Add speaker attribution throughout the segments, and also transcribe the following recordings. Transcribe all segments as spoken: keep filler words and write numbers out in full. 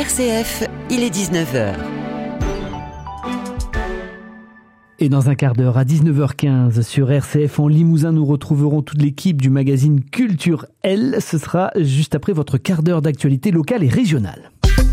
Speaker 1: R C F, il est dix-neuf heures.
Speaker 2: Et dans un quart d'heure, à dix-neuf heures quinze, sur R C F en Limousin, nous retrouverons toute l'équipe du magazine Culture L. Ce sera juste après votre quart d'heure d'actualité locale et régionale.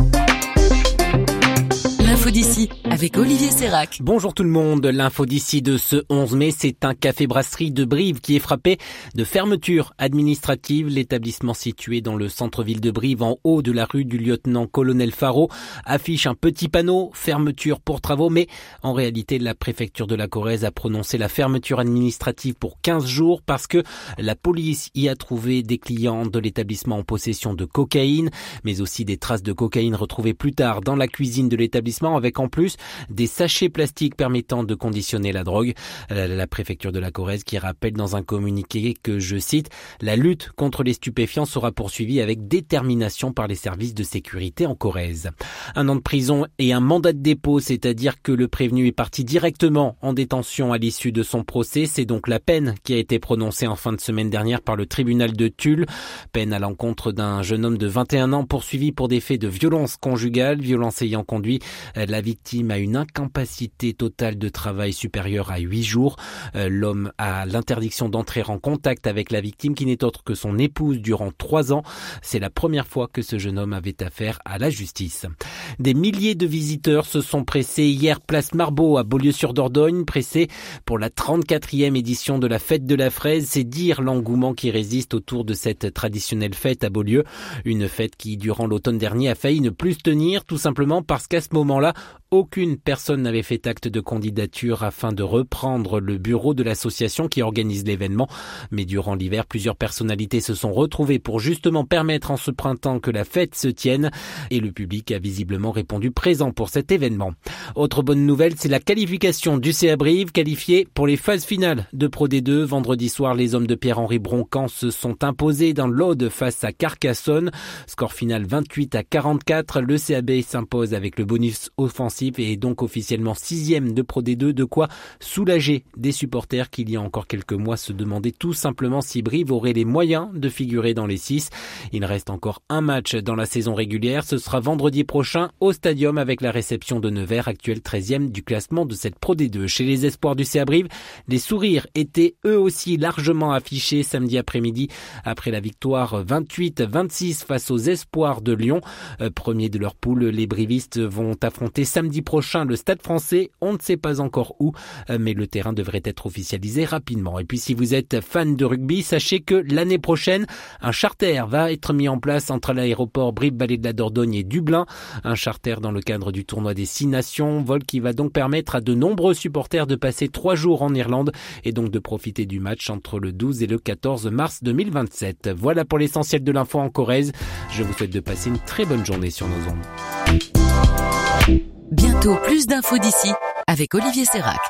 Speaker 1: L'info d'ici, avec Olivier Sérac.
Speaker 3: Bonjour tout le monde, l'info d'ici de ce onze mai, c'est un café-brasserie de Brive qui est frappé de fermeture administrative. L'établissement situé dans le centre-ville de Brive, en haut de la rue du lieutenant-colonel Faro, affiche un petit panneau « Fermeture pour travaux », mais en réalité, la préfecture de la Corrèze a prononcé la fermeture administrative pour quinze jours parce que la police y a trouvé des clients de l'établissement en possession de cocaïne, mais aussi des traces de cocaïne retrouvées plus tard dans la cuisine de l'établissement, avec en plus des sachets plastiques permettant de conditionner la drogue. La préfecture de la Corrèze qui rappelle dans un communiqué que, je cite, « La lutte contre les stupéfiants sera poursuivie avec détermination par les services de sécurité en Corrèze ». Un an de prison et un mandat de dépôt, c'est-à-dire que le prévenu est parti directement en détention à l'issue de son procès. C'est donc la peine qui a été prononcée en fin de semaine dernière par le tribunal de Tulle. Peine à l'encontre d'un jeune homme de vingt et un ans poursuivi pour des faits de violence conjugale, violence ayant conduit la victime a une incapacité totale de travail supérieure à huit jours. L'homme a l'interdiction d'entrer en contact avec la victime qui n'est autre que son épouse durant trois ans. C'est la première fois que ce jeune homme avait affaire à la justice. Des milliers de visiteurs se sont pressés hier place Marbeau à Beaulieu-sur-Dordogne, pressés pour la trente-quatrième édition de la fête de la fraise. C'est dire l'engouement qui résiste autour de cette traditionnelle fête à Beaulieu. Une fête qui, durant l'automne dernier, a failli ne plus se tenir, tout simplement parce qu'à ce moment là, aucune personne n'avait fait acte de candidature afin de reprendre le bureau de l'association qui organise l'événement. Mais durant l'hiver, plusieurs personnalités se sont retrouvées pour justement permettre en ce printemps que la fête se tienne. Et le public a visiblement répondu présent pour cet événement. Autre bonne nouvelle, c'est la qualification du C A Brive, qualifié pour les phases finales de Pro D deux. Vendredi soir, les hommes de Pierre-Henri Broncan se sont imposés dans l'Aude face à Carcassonne. Score final vingt-huit à quarante-quatre. Le C A B s'impose avec le bonus offensif et est donc officiellement sixième de Pro D deux, de quoi soulager des supporters qui il y a encore quelques mois se demandaient tout simplement si Brive aurait les moyens de figurer dans les six. Il reste encore un match dans la saison régulière, ce sera vendredi prochain au Stadium avec la réception de Nevers, actuel treizième du classement de cette Pro D deux. Chez les espoirs du C A Brive, les sourires étaient eux aussi largement affichés samedi après-midi après la victoire vingt-huit vingt-six face aux espoirs de Lyon. Euh, premier de leur poule, les brivistes vont affronter samedi prochain le Stade Français, on ne sait pas encore où, mais le terrain devrait être officialisé rapidement. Et puis si vous êtes fan de rugby, sachez que l'année prochaine, un charter va être mis en place entre l'aéroport Brive-Vallée de la Dordogne et Dublin. Un charter dans le cadre du tournoi des Six Nations, vol qui va donc permettre à de nombreux supporters de passer trois jours en Irlande et donc de profiter du match entre le douze et le quatorze mars deux mille vingt-sept. Voilà pour l'essentiel de l'info en Corrèze. Je vous souhaite de passer une très bonne journée sur nos ondes.
Speaker 1: Bientôt plus d'infos d'ici avec Olivier Sérac.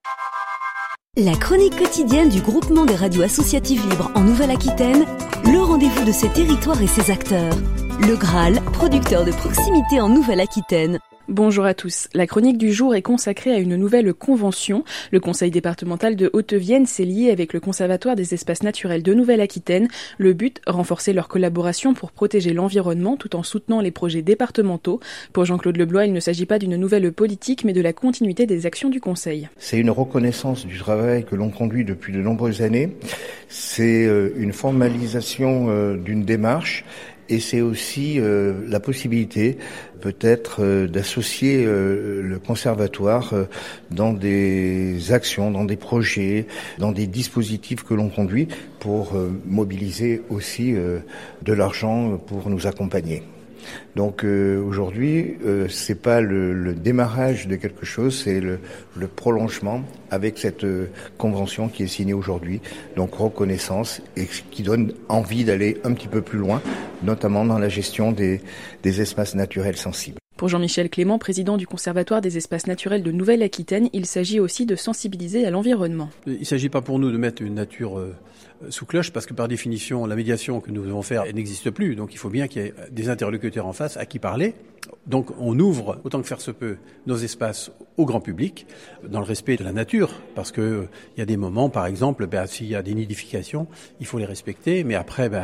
Speaker 4: La chronique quotidienne du groupement des radios associatives libres en Nouvelle-Aquitaine, le rendez-vous de ses territoires et ses acteurs. Le Graal, producteur de proximité en Nouvelle-Aquitaine.
Speaker 5: Bonjour à tous. La chronique du jour est consacrée à une nouvelle convention. Le conseil départemental de Haute-Vienne s'est lié avec le Conservatoire des espaces naturels de Nouvelle-Aquitaine. Le but, renforcer leur collaboration pour protéger l'environnement tout en soutenant les projets départementaux. Pour Jean-Claude Leblois, il ne s'agit pas d'une nouvelle politique, mais de la continuité des actions du conseil.
Speaker 6: C'est une reconnaissance du travail que l'on conduit depuis de nombreuses années. C'est une formalisation d'une démarche. Et c'est aussi euh, la possibilité peut-être euh, d'associer euh, le conservatoire euh, dans des actions, dans des projets, dans des dispositifs que l'on conduit pour euh, mobiliser aussi euh, de l'argent pour nous accompagner. Donc euh, aujourd'hui, euh, c'est pas le, le démarrage de quelque chose, c'est le, le prolongement avec cette euh, convention qui est signée aujourd'hui. Donc reconnaissance et qui donne envie d'aller un petit peu plus loin, notamment dans la gestion des, des espaces naturels sensibles.
Speaker 5: Pour Jean-Michel Clément, président du Conservatoire des espaces naturels de Nouvelle-Aquitaine, il s'agit aussi de sensibiliser à l'environnement.
Speaker 7: Il ne s'agit pas pour nous de mettre une nature euh, sous cloche, parce que par définition, la médiation que nous devons faire elle n'existe plus. Donc il faut bien qu'il y ait des interlocuteurs en face à qui parler. Donc on ouvre, autant que faire se peut, nos espaces au grand public, dans le respect de la nature, parce que il y a des moments, par exemple, ben, s'il y a des nidifications, il faut les respecter, mais après, ben,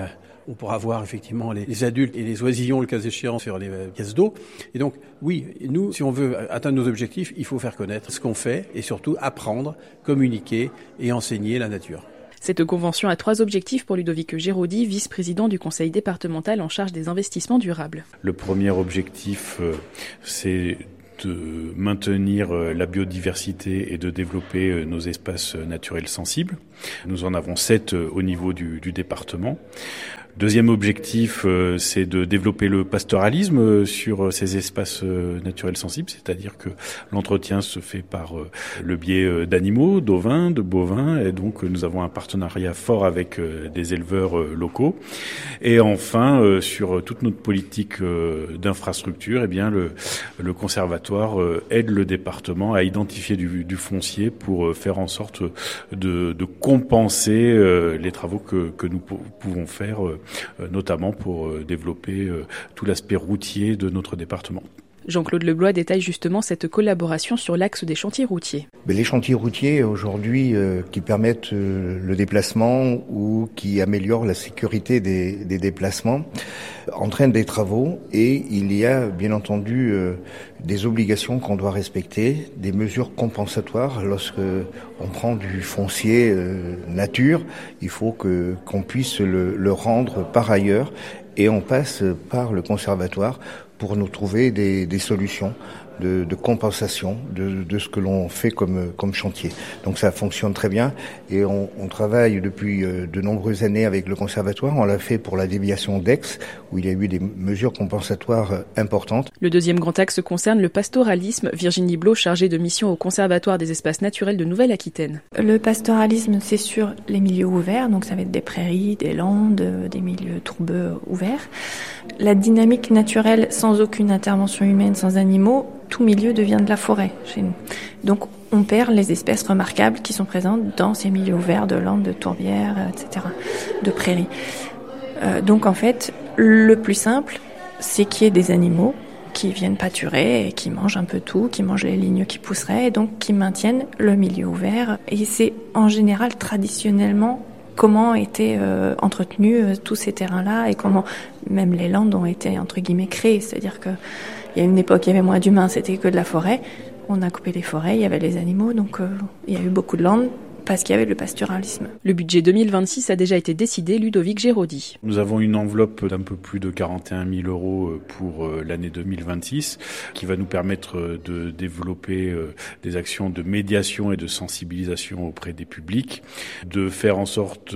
Speaker 7: on pourra voir effectivement les, les adultes et les oisillons, le cas échéant, sur les pièces d'eau. Et donc, oui, nous, si on veut atteindre nos objectifs, il faut faire connaître ce qu'on fait et surtout apprendre, communiquer et enseigner la nature.
Speaker 5: Cette convention a trois objectifs pour Ludovic Giraudy, vice-président du conseil départemental en charge des investissements durables.
Speaker 8: Le premier objectif, euh, c'est de maintenir la biodiversité et de développer nos espaces naturels sensibles. Nous en avons sept au niveau du, du département. Deuxième objectif, euh, c'est de développer le pastoralisme sur ces espaces euh, naturels sensibles, c'est-à-dire que l'entretien se fait par euh, le biais d'animaux, d'ovins, de bovins, et donc nous avons un partenariat fort avec euh, des éleveurs euh, locaux. Et enfin, euh, sur toute notre politique euh, d'infrastructure, eh bien le, le conservatoire euh, aide le département à identifier du, du foncier pour euh, faire en sorte de, de compenser euh, les travaux que, que nous pou- pouvons faire. Euh, notamment pour développer tout l'aspect routier de notre département.
Speaker 5: Jean-Claude Leblois détaille justement cette collaboration sur l'axe des chantiers routiers.
Speaker 6: Mais les chantiers routiers aujourd'hui euh, qui permettent euh, le déplacement ou qui améliorent la sécurité des, des déplacements entraînent des travaux et il y a bien entendu euh, des obligations qu'on doit respecter, des mesures compensatoires lorsque on prend du foncier euh, nature, il faut que qu'on puisse le, le rendre par ailleurs et on passe par le conservatoire pour nous trouver des, des solutions de, de compensation de, de ce que l'on fait comme, comme chantier. Donc ça fonctionne très bien et on, on travaille depuis de nombreuses années avec le conservatoire. On l'a fait pour la déviation d'Aix où il y a eu des mesures compensatoires importantes.
Speaker 5: Le deuxième grand axe concerne le pastoralisme. Virginie Blot, chargée de mission au Conservatoire des espaces naturels de Nouvelle-Aquitaine.
Speaker 9: Le pastoralisme, c'est sur les milieux ouverts, donc ça va être des prairies, des landes, des milieux tourbeux ouverts. La dynamique naturelle sans aucune intervention humaine, sans animaux, tout milieu devient de la forêt chez nous. Donc on perd les espèces remarquables qui sont présentes dans ces milieux ouverts de landes, de tourbières, et cetera, de prairies. Euh, donc en fait, le plus simple, c'est qu'il y ait des animaux qui viennent pâturer et qui mangent un peu tout, qui mangent les lignes qui pousseraient et donc qui maintiennent le milieu ouvert. Et c'est en général traditionnellement comment étaient euh, entretenus euh, tous ces terrains-là et comment même les landes ont été entre guillemets créées. C'est-à-dire que il y a une époque, il y avait moins d'humains, c'était que de la forêt. On a coupé les forêts, il y avait les animaux, donc euh, il y a eu beaucoup de landes parce qu'il y avait le pastoralisme.
Speaker 5: Le budget deux mille vingt-six a déjà été décidé, Ludovic Giraudy.
Speaker 8: Nous avons une enveloppe d'un peu plus de quarante et un mille euros pour l'année deux mille vingt-six qui va nous permettre de développer des actions de médiation et de sensibilisation auprès des publics, de faire en sorte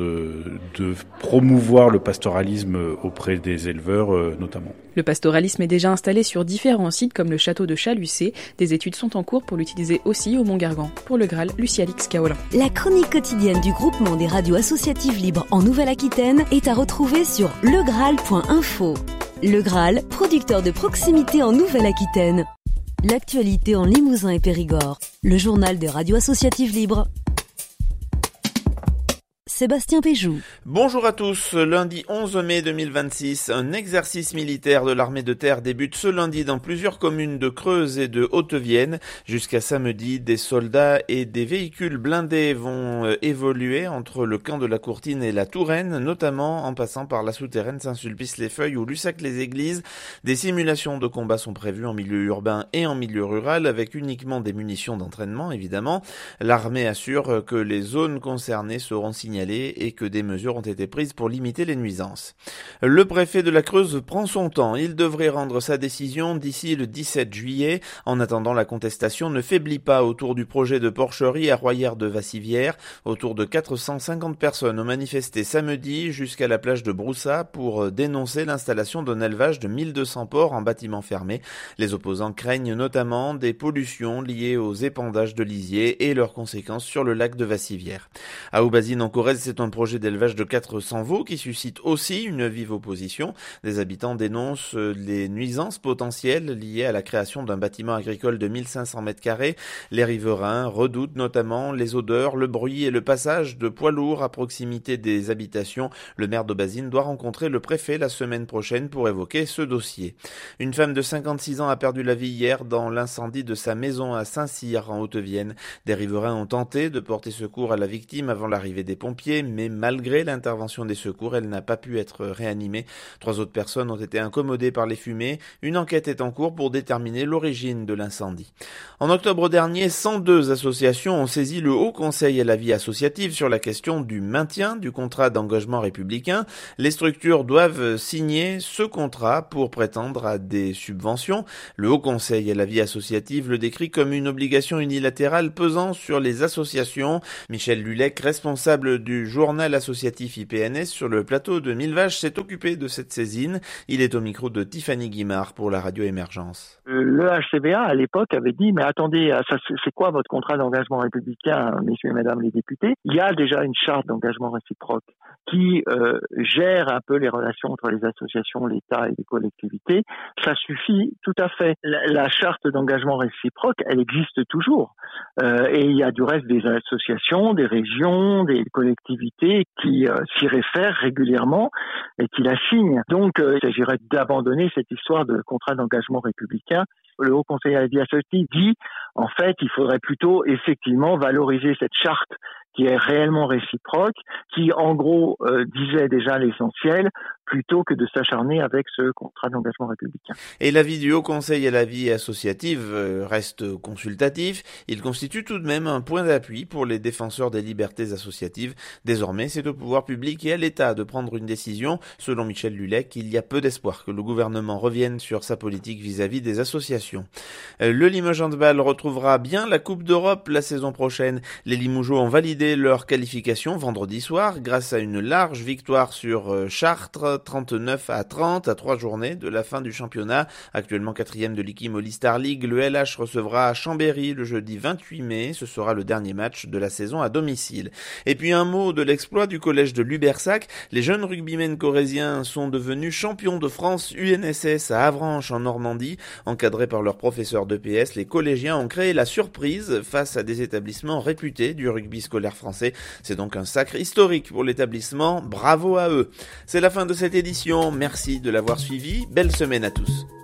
Speaker 8: de promouvoir le pastoralisme auprès des éleveurs notamment.
Speaker 5: Le pastoralisme est déjà installé sur différents sites comme le château de Chalucé. Des études sont en cours pour l'utiliser aussi au Mont-Gargan. Pour le Graal, Lucie Alix Kaolin.
Speaker 4: La chronique quotidienne du groupement des radios associatives libres en Nouvelle-Aquitaine est à retrouver sur le graal point info. Le Graal, producteur de proximité en Nouvelle-Aquitaine. L'actualité en Limousin et Périgord. Le journal des radios associatives libres. Sébastien Péjou.
Speaker 10: Bonjour à tous. Lundi onze mai deux mille vingt-six, un exercice militaire de l'armée de terre débute ce lundi dans plusieurs communes de Creuse et de Haute-Vienne. Jusqu'à samedi, des soldats et des véhicules blindés vont évoluer entre le camp de la Courtine et la Touraine, notamment en passant par la souterraine Saint-Sulpice-les-Feuilles ou Lussac-les-Églises. Des simulations de combat sont prévues en milieu urbain et en milieu rural avec uniquement des munitions d'entraînement, évidemment. L'armée assure que les zones concernées seront signalées et que des mesures ont été prises pour limiter les nuisances. Le préfet de la Creuse prend son temps. Il devrait rendre sa décision d'ici le dix-sept juillet. En attendant, la contestation ne faiblit pas autour du projet de porcherie à Royère-de-Vassivière. Autour de quatre cent cinquante personnes ont manifesté samedi jusqu'à la plage de Broussa pour dénoncer l'installation d'un élevage de mille deux cents porcs en bâtiment fermé. Les opposants craignent notamment des pollutions liées aux épandages de lisiers et leurs conséquences sur le lac de Vassivière. À Aubazine en Corrèze, c'est un projet d'élevage de quatre cents veaux qui suscite aussi une vive opposition. Des habitants dénoncent les nuisances potentielles liées à la création d'un bâtiment agricole de mille cinq cents mètres carrés. Les riverains redoutent notamment les odeurs, le bruit et le passage de poids lourds à proximité des habitations. Le maire d'Aubazine doit rencontrer le préfet la semaine prochaine pour évoquer ce dossier. Une femme de cinquante-six ans a perdu la vie hier dans l'incendie de sa maison à Saint-Cyr en Haute-Vienne. Des riverains ont tenté de porter secours à la victime avant l'arrivée des pompiers. pied, mais malgré l'intervention des secours, elle n'a pas pu être réanimée. Trois autres personnes ont été incommodées par les fumées. Une enquête est en cours pour déterminer l'origine de l'incendie. En octobre dernier, cent deux associations ont saisi le Haut Conseil à la vie associative sur la question du maintien du contrat d'engagement républicain. Les structures doivent signer ce contrat pour prétendre à des subventions. Le Haut Conseil à la vie associative le décrit comme une obligation unilatérale pesant sur les associations. Michel Lulec, responsable du journal associatif I P N S sur le plateau de Mille Vaches, s'est occupé de cette saisine. Il est au micro de Tiffany Guimard pour la radio Émergence.
Speaker 11: Le H C B A, à l'époque, avait dit « Mais attendez, ça, c'est quoi votre contrat d'engagement républicain, messieurs et mesdames les députés ?» Il y a déjà une charte d'engagement réciproque qui euh, gère un peu les relations entre les associations, l'État et les collectivités. Ça suffit tout à fait. La, la charte d'engagement réciproque, elle existe toujours. Euh, et il y a du reste des associations, des régions, des collectivités qui euh, s'y réfèrent régulièrement et qui la signent. Donc, euh, il s'agirait d'abandonner cette histoire de contrat d'engagement républicain. Le Haut Conseil à la vie associative dit, en fait, il faudrait plutôt effectivement valoriser cette charte qui est réellement réciproque, qui en gros euh, disait déjà l'essentiel, plutôt que de s'acharner avec ce contrat d'engagement républicain.
Speaker 10: Et l'avis du Haut Conseil à la vie associative reste consultatif. Il constitue tout de même un point d'appui pour les défenseurs des libertés associatives. Désormais, c'est au pouvoir public et à l'État de prendre une décision. Selon Michel Lulec, il y a peu d'espoir que le gouvernement revienne sur sa politique vis-à-vis des associations. Le Limoges Handball retrouvera bien la Coupe d'Europe la saison prochaine. Les Limougeaux ont validé leur qualification vendredi soir grâce à une large victoire sur Chartres, trente-neuf à trente à trois journées de la fin du championnat. Actuellement quatrième de l'I K I M Molly Star League, le L H recevra Chambéry le jeudi vingt-huit mai. Ce sera le dernier match de la saison à domicile. Et puis un mot de l'exploit du collège de Lubersac. Les jeunes rugbymen corréziens sont devenus champions de France U N S S à Avranches en Normandie. Encadrés par leur professeur d'E P S, les collégiens ont créé la surprise face à des établissements réputés du rugby scolaire français. C'est donc un sacre historique pour l'établissement. Bravo à eux. C'est la fin de cette édition. Merci de l'avoir suivi. Belle semaine à tous.